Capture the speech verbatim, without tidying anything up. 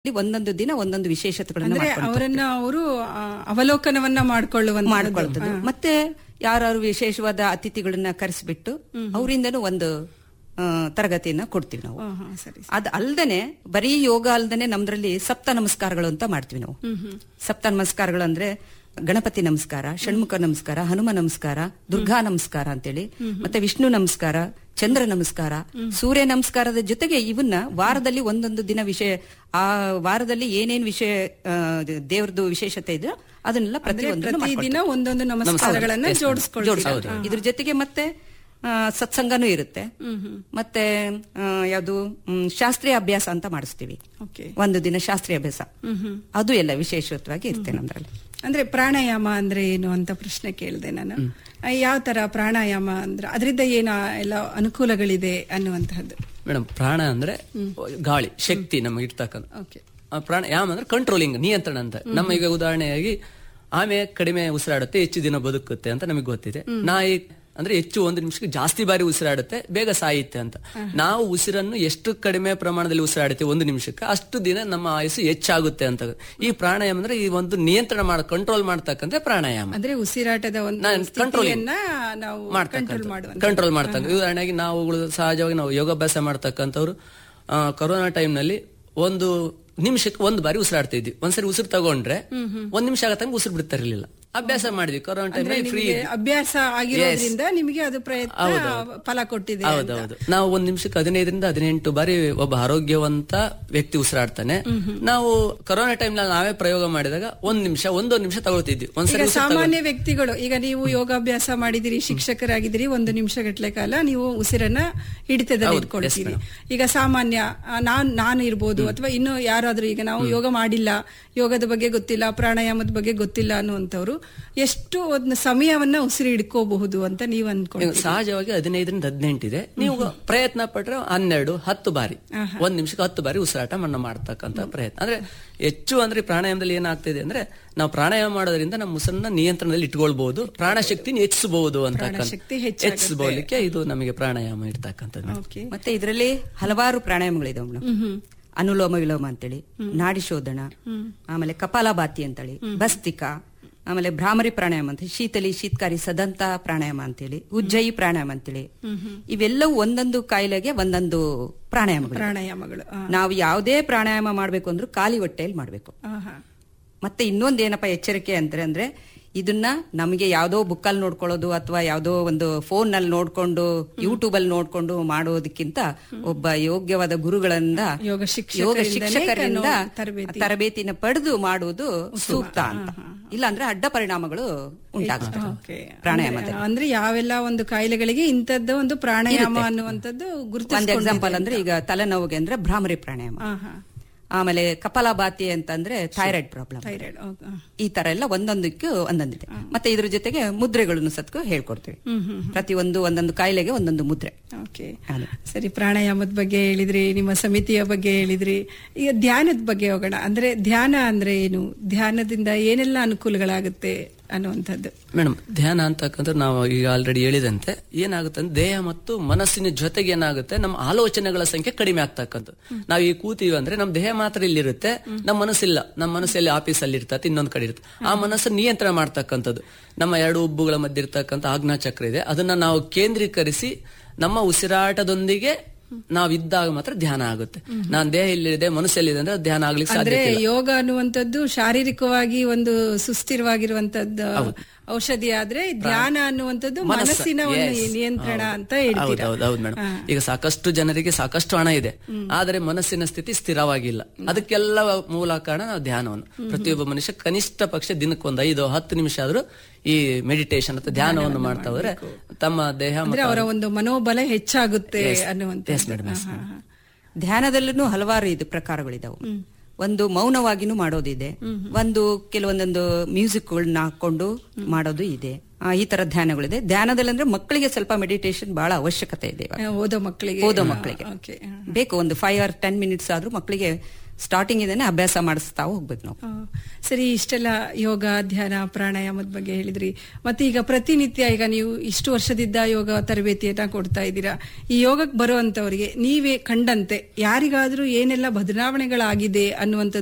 ಒಂದೊಂದು ದಿನ ಒಂದೊಂದು ವಿಶೇಷತೆಗಳನ್ನ ಅಂದ್ರೆ ಮಾಡ್ಕೊಂಡು ಅವರನ್ನ ಅವರು ಅವಲೋಕನವನ್ನ ಮಾಡ್ಕೊಳ್ಳುವ ಮಾಡ್ಕೊಳ್ಳೋದು. ಮತ್ತೆ ಯಾರು ವಿಶೇಷವಾದ ಅತಿಥಿಗಳನ್ನ ಕರೆಸಿಬಿಟ್ಟು ಅವರಿಂದನೂ ಒಂದು ಆ, ತರಗತಿಯನ್ನ ಕೊಡ್ತೀವಿ ನಾವು. ಅದ್ ಅಲ್ದೇನೆ ಬರೀ ಯೋಗ ಅಲ್ದೇನೆ ನಮ್ದ್ರಲ್ಲಿ ಸಪ್ತ ನಮಸ್ಕಾರಗಳು ಅಂತ ಮಾಡ್ತೀವಿ ನಾವು. ಸಪ್ತ ನಮಸ್ಕಾರಗಳು ಅಂದ್ರೆ ಗಣಪತಿ ನಮಸ್ಕಾರ, ಷಣ್ಮುಖ ನಮಸ್ಕಾರ, ಹನುಮ ನಮಸ್ಕಾರ, ದುರ್ಗಾ ನಮಸ್ಕಾರ ಅಂತೇಳಿ, ಮತ್ತೆ ವಿಷ್ಣು ನಮಸ್ಕಾರ, ಚಂದ್ರ ನಮಸ್ಕಾರ, ಸೂರ್ಯ ನಮಸ್ಕಾರದ ಜೊತೆಗೆ ಇವನ್ನ ವಾರದಲ್ಲಿ ಒಂದೊಂದು ದಿನ ವಿಷಯ, ಆ ವಾರದಲ್ಲಿ ಏನೇನ್ ವಿಷಯ ದೇವ್ರದ್ದು ವಿಶೇಷತೆ ಇದೆ ಅದನ್ನೆಲ್ಲ ಪ್ರತಿಯೊಂದು ದಿನ ಒಂದೊಂದು ನಮಸ್ಕಾರಗಳನ್ನ ಜೋಡಿಸ್ಕೊಳ್ಳೋದು. ಇದ್ರ ಜೊತೆಗೆ ಮತ್ತೆ ಸತ್ಸಂಗನೂ ಇರುತ್ತೆ. ಮತ್ತೆ ಯಾವುದು ಶಾಸ್ತ್ರೀಯ ಅಭ್ಯಾಸ ಅಂತ ಮಾಡಿಸ್ತೀವಿ. ಒಂದು ದಿನ ಶಾಸ್ತ್ರೀಯ ಅಭ್ಯಾಸ, ಅದು ಎಲ್ಲ ವಿಶೇಷವಾಗಿ ಇರುತ್ತೆ ನಮ್ದ್ರಲ್ಲಿ. ಅಂದ್ರೆ ಪ್ರಾಣಾಯಾಮ ಅಂದ್ರೆ ಏನು ಅಂತ ಪ್ರಶ್ನೆ ಕೇಳಿದೆ ನಾನು. ಯಾವ ತರ ಪ್ರಾಣಾಯಾಮ ಅಂದ್ರೆ ಅದರಿಂದ ಏನು ಎಲ್ಲ ಅನುಕೂಲಗಳಿದೆ ಅನ್ನುವಂತಹದ್ದು? ಮೇಡಮ್, ಪ್ರಾಣ ಅಂದ್ರೆ ಗಾಳಿ ಶಕ್ತಿ ನಮಗೆ ಇರ್ತಕ್ಕಂಥ. ಪ್ರಾಣಾಯಾಮ ಅಂದ್ರೆ ಕಂಟ್ರೋಲಿಂಗ್, ನಿಯಂತ್ರಣ ಅಂತ. ನಮ್ಮ ಈಗ ಉದಾಹರಣೆಯಾಗಿ ಆಮೆ ಕಡಿಮೆ ಉಸಿರಾಡುತ್ತೆ, ಹೆಚ್ಚು ದಿನ ಬದುಕುತ್ತೆ ಅಂತ ನಮಗೆ ಗೊತ್ತಿದೆ. ನಾಯಿ ಅಂದ್ರೆ ಹೆಚ್ಚು ಒಂದು ನಿಮಿಷಕ್ಕೆ ಜಾಸ್ತಿ ಬಾರಿ ಉಸಿರಾಡುತ್ತೆ, ಬೇಗ ಸಾಯುತ್ತೆ ಅಂತ. ನಾವು ಉಸಿರನ್ನು ಎಷ್ಟು ಕಡಿಮೆ ಪ್ರಮಾಣದಲ್ಲಿ ಉಸಿರಾಡುತ್ತೆ ಒಂದು ನಿಮಿಷಕ್ಕೆ, ಅಷ್ಟು ದಿನ ನಮ್ಮ ಆಯುಸ್ಸು ಹೆಚ್ಚಾಗುತ್ತೆ ಅಂತ. ಈ ಪ್ರಾಣಾಯಾಮ ಅಂದ್ರೆ ಈ ಒಂದು ನಿಯಂತ್ರಣ ಮಾಡ ಕಂಟ್ರೋಲ್ ಮಾಡ್ತಕ್ಕಂಥ ಪ್ರಾಣಾಯಾಮ. ಅಂದ್ರೆ ಉಸಿರಾಟದ ಒಂದು ಕಂಟ್ರೋಲಿಂಗ್ ಕಂಟ್ರೋಲ್ ಮಾಡ್ತಕ್ಕ. ಉದಾಹರಣೆಗೆ ನಾವು ಸಹಜವಾಗಿ ನಾವು ಯೋಗಾಭ್ಯಾಸ ಮಾಡ್ತಕ್ಕಂಥವ್ರು ಕೊರೋನಾ ಟೈಮ್ ನಲ್ಲಿ ಒಂದು ನಿಮಿಷಕ್ಕೆ ಒಂದು ಬಾರಿ ಉಸಿರಾಡ್ತಾ ಇದ್ವಿ. ಒಂದ್ಸರಿ ಉಸಿರು ತಗೊಂಡ್ರೆ ಒಂದ್ ನಿಮಿಷ ಆಗತ್ತಂಗೆ ಉಸಿರು ಬಿಡ್ತಾ ಇರ್ಲಿಲ್ಲ. ಅಭ್ಯಾಸ ಮಾಡಿದ್ವಿ ಕೊರೋನಾ ಟೈಮ್ ಫ್ರೀ ಅಭ್ಯಾಸ ಆಗಿರೋದ್ರಿಂದ ನಿಮಗೆ ಅದು ಪ್ರಯತ್ನ ಫಲ ಕೊಟ್ಟಿದೆ. ಹೌದೌದು. ನಾವು ಒಂದ್ ನಿಮಿಷಕ್ಕೆ ಹದಿನೈದರಿಂದ ಹದಿನೆಂಟು ಬಾರಿ ಒಬ್ಬ ಆರೋಗ್ಯವಂತ ವ್ಯಕ್ತಿ ಉಸಿರಾಡ್ತಾನೆ. ನಾವು ಕೊರೋನಾ ಟೈಮ್ ನಲ್ಲಿ ನಾವೇ ಪ್ರಯೋಗ ಮಾಡಿದಾಗ ಒಂದ್ ನಿಮಿಷ ಒಂದೊಂದು ನಿಮಿಷ ತಗೊಳ್ತಿದ್ವಿ. ಒಂದ್ಸರಿ ಸಾಮಾನ್ಯ ವ್ಯಕ್ತಿಗಳು, ಈಗ ನೀವು ಯೋಗಾಭ್ಯಾಸ ಮಾಡಿದಿರಿ, ಶಿಕ್ಷಕರಾಗಿದ್ದೀರಿ, ಒಂದು ನಿಮಿಷ ಗಟ್ಟಲೆ ಕಾಲ ನೀವು ಉಸಿರನ್ನ ಹಿಡಿತದಲ್ಲಿ ಇಟ್ಕೊಳ್ತೀರಿ. ಈಗ ಸಾಮಾನ್ಯ ನಾನ್ ನಾನು ಇರ್ಬೋದು ಅಥವಾ ಇನ್ನು ಯಾರಾದ್ರೂ, ಈಗ ನಾವು ಯೋಗ ಮಾಡಿಲ್ಲ, ಯೋಗದ ಬಗ್ಗೆ ಗೊತ್ತಿಲ್ಲ, ಪ್ರಾಣಾಯಾಮದ ಬಗ್ಗೆ ಗೊತ್ತಿಲ್ಲ ಅನ್ನುವಂಥವ್ರು ಎಷ್ಟು ಒಂದು ಸಮಯವನ್ನ ಉಸಿರು ಹಿಡ್ಕೋಬಹುದು ಅಂತ ನೀವು ಅನ್ಕೊಂಡು? ಸಹಜವಾಗಿ ಹದಿನೈದರಿಂದ ಹದಿನೆಂಟು ಇದೆ. ನೀವು ಪ್ರಯತ್ನ ಪಟ್ರೆ ಹನ್ನೆರಡು ಹತ್ತು ಬಾರಿ ಒಂದ್ ನಿಮಿಷಕ್ಕೆ ಹತ್ತು ಬಾರಿ ಉಸಿರಾಟ ಮಣ್ಣ ಮಾಡ್ತಕ್ಕಂಥ ಪ್ರಯತ್ನ. ಅಂದ್ರೆ ಹೆಚ್ಚು ಅಂದ್ರೆ ಪ್ರಾಣಾಯಾಮದಲ್ಲಿ ಏನಾಗ್ತಿದೆ ಅಂದ್ರೆ ನಾವು ಪ್ರಾಣಾಯಾಮ ಮಾಡೋದ್ರಿಂದ ನಮ್ಮ ಉಸಿರನ್ನ ನಿಯಂತ್ರಣದಲ್ಲಿ ಇಟ್ಕೊಳ್ಬಹುದು, ಪ್ರಾಣಶಕ್ತಿ ಹೆಚ್ಚಿಸಬಹುದು ಅಂತ. ಹೆಚ್ಚಿಸಬಹುದಕ್ಕೆ ಇದು ನಮಗೆ ಪ್ರಾಣಾಯಾಮ ಇರ್ತಕ್ಕಂಥದ್ದು. ಮತ್ತೆ ಇದರಲ್ಲಿ ಹಲವಾರು ಪ್ರಾಣಾಯಾಮಗಳಿದಾವೆ ಮೇಡಮ್. ಅನುಲೋಮ ವಿಲೋಮ ಅಂತೇಳಿ, ನಾಡಿ ಶೋಧನ, ಆಮೇಲೆ ಕಪಾಲಭಾತಿ ಅಂತೇಳಿ, ಭಸ್ತಿಕ, ಆಮೇಲೆ ಭ್ರಾಮರಿ ಪ್ರಾಣಾಯಾಮ ಅಂತ, ಶೀತಲಿ ಶೀತಕಾರಿ ಸದಂತ ಪ್ರಾಣಾಯಾಮ ಅಂತೇಳಿ, ಉಜ್ಜಯಿ ಪ್ರಾಣಾಯಾಮ ಅಂತೇಳಿ. ಇವೆಲ್ಲವೂ ಒಂದೊಂದು ಕಾಯಿಲೆಗೆ ಒಂದೊಂದು ಪ್ರಾಣಾಯಾಮಗಳು ಪ್ರಾಣಾಯಾಮಗಳು ನಾವು ಯಾವುದೇ ಪ್ರಾಣಾಯಾಮ ಮಾಡ್ಬೇಕು ಅಂದ್ರೂ ಖಾಲಿ ಹೊಟ್ಟೆಯಲ್ಲಿ ಮಾಡ್ಬೇಕು. ಮತ್ತೆ ಇನ್ನೊಂದೇನಪ್ಪ ಎಚ್ಚರಿಕೆ ಅಂದ್ರೆ ಅಂದ್ರೆ ಇದನ್ನ ನಮಗೆ ಯಾವ್ದೋ ಬುಕ್ಕಲ್ಲಿ ನೋಡ್ಕೊಳ್ಳೋದು ಅಥವಾ ಯಾವ್ದೋ ಒಂದು ಫೋನ್ ನಲ್ಲಿ ನೋಡ್ಕೊಂಡು ಯೂಟ್ಯೂಬ್ ಅಲ್ಲಿ ನೋಡ್ಕೊಂಡು ಮಾಡೋದಕ್ಕಿಂತ ಒಬ್ಬ ಯೋಗ್ಯವಾದ ಗುರುಗಳಿಂದ, ಯೋಗ ಶಿಕ್ಷಕರಿಂದ ತರಬೇತಿನ ಪಡೆದು ಮಾಡುವುದು ಸೂಕ್ತ ಅಂತ. ಇಲ್ಲಾಂದ್ರೆ ಅಡ್ಡ ಪರಿಣಾಮಗಳು ಉಂಟಾಗುತ್ತೆ ಪ್ರಾಣಾಯಾಮದಲ್ಲಿ. ಅಂದ್ರೆ ಯಾವೆಲ್ಲ ಒಂದು ಕಾಯಿಲೆಗಳಿಗೆ ಇಂಥದ್ದು ಒಂದು ಪ್ರಾಣಾಯಾಮ ಅನ್ನುವಂಥದ್ದು ಗುರುತು. ಒಂದು ಎಕ್ಸಾಂಪಲ್ ಅಂದ್ರೆ ಈಗ ತಲೆನೋವಿಗೆ ಅಂದ್ರೆ ಭ್ರಾಮರಿ ಪ್ರಾಣಾಯಾಮ, ಆಮೇಲೆ ಕಪಾಲಭಾತಿ ಅಂತಂದ್ರೆ ಥೈರಾಯ್ಡ್ ಪ್ರಾಬ್ಲಮ್, ಈ ತರ ಎಲ್ಲ ಒಂದೊಂದಕ್ಕೂ ಒಂದೊಂದಿದೆ. ಮತ್ತೆ ಇದ್ರ ಜೊತೆಗೆ ಮುದ್ರೆಗಳನ್ನು ಸತ್ಕು ಹೇಳ್ಕೊಡ್ತೀವಿ. ಪ್ರತಿ ಒಂದು ಒಂದೊಂದು ಕಾಯಿಲೆಗೆ ಒಂದೊಂದು ಮುದ್ರೆ. ಸರಿ, ಪ್ರಾಣಾಯಾಮದ ಬಗ್ಗೆ ಹೇಳಿದ್ರಿ, ನಿಮ್ಮ ಸಮಿತಿಯ ಬಗ್ಗೆ ಹೇಳಿದ್ರಿ. ಈಗ ಧ್ಯಾನದ ಬಗ್ಗೆ ಹೋಗೋಣ. ಅಂದ್ರೆ ಧ್ಯಾನ ಅಂದ್ರೆ ಏನು, ಧ್ಯಾನದಿಂದ ಏನೆಲ್ಲ ಅನುಕೂಲಗಳಾಗುತ್ತೆ ಅನ್ನುವಂಥದ್ದು? ಮೇಡಮ್, ಧ್ಯಾನ ಅಂತಕ್ಕಂಥ ನಾವು ಈಗ ಆಲ್ರೆಡಿ ಹೇಳಿದಂತೆ ಏನಾಗುತ್ತೆ ಅಂದ್ರೆ ದೇಹ ಮತ್ತು ಮನಸ್ಸಿನ ಜೊತೆಗೆ ಏನಾಗುತ್ತೆ, ನಮ್ಮ ಆಲೋಚನೆಗಳ ಸಂಖ್ಯೆ ಕಡಿಮೆ ಆಗ್ತಕ್ಕಂಥದ್ದು. ನಾವು ಈಗ ಕೂತೀವಿ ಅಂದ್ರೆ ನಮ್ಮ ದೇಹ ಮಾತ್ರ ಇಲ್ಲಿರುತ್ತೆ, ನಮ್ಮ ಮನಸ್ಸಿಲ್ಲ. ನಮ್ಮ ಮನಸ್ಸಲ್ಲಿ ಆಫೀಸ್ ಅಲ್ಲಿ ಇರ್ತದೆ, ಇನ್ನೊಂದು ಕಡೆ ಇರುತ್ತೆ. ಆ ಮನಸ್ಸನ್ನು ನಿಯಂತ್ರಣ ಮಾಡ್ತಕ್ಕಂಥದ್ದು ನಮ್ಮ ಎರಡು ಉಬ್ಬುಗಳ ಮಧ್ಯೆ ಇರ್ತಕ್ಕಂಥ ಆಜ್ಞಾ ಚಕ್ರ ಇದೆ. ಅದನ್ನ ನಾವು ಕೇಂದ್ರೀಕರಿಸಿ ನಮ್ಮ ಉಸಿರಾಟದೊಂದಿಗೆ ನಾವಿದ್ದಾಗ ಮಾತ್ರ ಧ್ಯಾನ ಆಗುತ್ತೆ. ನಾನ್ ದೇಹ ಇಲ್ಲಿದೆ, ಮನಸ್ಸಲ್ಲಿದೆ ಅಂದ್ರೆ ಧ್ಯಾನ ಆಗ್ಲಿಕ್ಕೆ ಸಾಧ್ಯ ಇಲ್ಲ. ಯೋಗ ಅನ್ನುವಂಥದ್ದು ಶಾರೀರಿಕವಾಗಿ ಒಂದು ಸುಸ್ಥಿರವಾಗಿರುವಂತದ್ದು ಔಷಧಿ ಆದ್ರೆ, ಧ್ಯಾನ ಅನ್ನುವಂಥದ್ದು ಮನಸ್ಸಿನ ಒಂದು ನಿಯಂತ್ರಣ ಅಂತ ಹೇಳ್ತೀರಾ? ಹೌದು ಮೇಡಮ್. ಈಗ ಸಾಕಷ್ಟು ಜನರಿಗೆ ಸಾಕಷ್ಟು ಹಣ ಇದೆ, ಆದರೆ ಮನಸ್ಸಿನ ಸ್ಥಿತಿ ಸ್ಥಿರವಾಗಿಲ್ಲ. ಅದಕ್ಕೆಲ್ಲ ಮೂಲ ಕಾರಣ ನಾವು ಧ್ಯಾನವನ್ನು ಪ್ರತಿಯೊಬ್ಬ ಮನುಷ್ಯ ಕನಿಷ್ಠ ಪಕ್ಷ ದಿನಕ್ಕೆ ಒಂದು ಐದು ಹತ್ತು ನಿಮಿಷ ಆದ್ರೂ ಈ ಮೆಡಿಟೇಷನ್ ಅಥವಾ ಧ್ಯಾನವನ್ನು ಮಾಡ್ತಾ ಹೋದ್ರೆ ತಮ್ಮ ದೇಹ ಅವರ ಒಂದು ಮನೋಬಲ ಹೆಚ್ಚಾಗುತ್ತೆ ಅನ್ನುವಂತ. ಧ್ಯಾನದಲ್ಲೂ ಹಲವಾರು ಇದು ಪ್ರಕಾರಗಳಿದಾವೆ. ಒಂದು ಮೌನವಾಗಿನೂ ಮಾಡೋದಿದೆ, ಒಂದು ಕೆಲವೊಂದೊಂದು ಮ್ಯೂಸಿಕ್ಗಳನ್ನ ಹಾಕೊಂಡು ಮಾಡೋದು ಇದೆ. ಈ ತರ ಧ್ಯಾನಗಳಿದೆ. ಧ್ಯಾನದಲ್ಲಿ ಅಂದ್ರೆ ಮಕ್ಕಳಿಗೆ ಸ್ವಲ್ಪ ಮೆಡಿಟೇಷನ್ ಬಹಳ ಅವಶ್ಯಕತೆ ಇದೆ. ಓದೋ ಮಕ್ಕಳಿಗೆ ಓದೋ ಮಕ್ಕಳಿಗೆ ಬೇಕು ಒಂದು ಫೈವ್ ಆರ್ ಟೆನ್ ಮಿನಿಟ್ಸ್ ಆದ್ರೂ ಮಕ್ಕಳಿಗೆ ಸ್ಟಾರ್ಟಿಂಗ್ ಇಂದಾನೆ ಅಭ್ಯಾಸ ಮಾಡಿಸ್ತಾ ಹೋಗ್ಬೇಕು ನಾವು. ಆ, ಸರಿ, ಇಷ್ಟೆಲ್ಲ ಯೋಗ, ಧ್ಯಾನ, ಪ್ರಾಣಾಯಾಮದ ಬಗ್ಗೆ ಹೇಳಿದ್ರಿ. ಮತ್ತೆ ಈಗ ಪ್ರತಿನಿತ್ಯ ಈಗ ನೀವು ಇಷ್ಟು ವರ್ಷದಿಂದ ಯೋಗ ತರಬೇತಿಯನ್ನ ಕೊಡ್ತಾ ಇದ್ದೀರಾ. ಈ ಯೋಗಕ್ಕೆ ಬರುವಂತವರಿಗೆ ನೀವೇ ಕಂಡಂತೆ ಯಾರಿಗಾದ್ರೂ ಏನೆಲ್ಲ ಬದಲಾವಣೆಗಳಾಗಿದೆ ಅನ್ನುವಂಥದ್ದು